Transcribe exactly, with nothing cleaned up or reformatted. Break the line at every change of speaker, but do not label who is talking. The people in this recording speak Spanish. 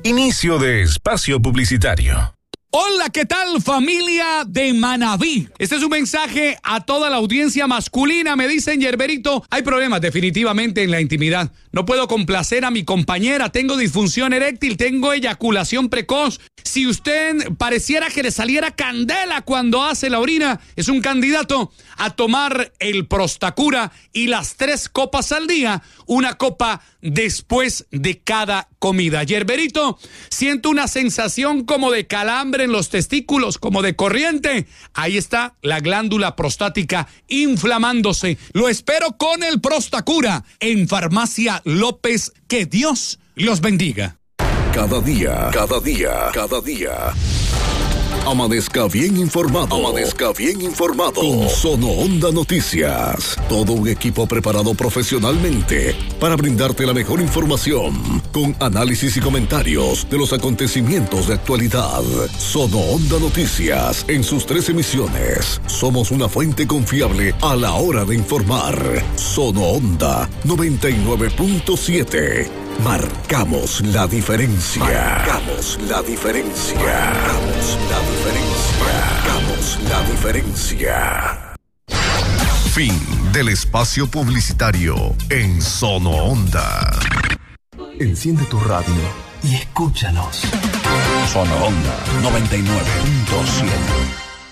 Inicio de espacio publicitario.
Hola, ¿qué tal, familia de Manabí? Este es un mensaje a toda la audiencia masculina. Me dicen, Yerberito, hay problemas definitivamente en la intimidad. No puedo complacer a mi compañera, tengo disfunción eréctil, tengo eyaculación precoz. Si usted pareciera que le saliera candela cuando hace la orina, es un candidato a tomar el Prostacura y las tres copas al día, una copa después de cada comida. Yerberito, siento una sensación como de calambre en los testículos, como de corriente. Ahí está la glándula prostática inflamándose. Lo espero con el Prostacura en Farmacia López. Que Dios los bendiga.
Cada día, cada día, cada día. Amanezca bien informado. Amanezca bien informado. Con Sono Onda Noticias. Todo un equipo preparado profesionalmente para brindarte la mejor información, con análisis y comentarios de los acontecimientos de actualidad. Sono Onda Noticias, en sus tres emisiones. Somos una fuente confiable a la hora de informar. Sono Onda noventa y nueve punto siete. Marcamos la diferencia. Marcamos la diferencia. Marcamos la diferencia. Marcamos la diferencia.
Fin del espacio publicitario en Sono Onda.
Enciende tu radio y escúchanos.
Sono Onda noventa y nueve punto siete.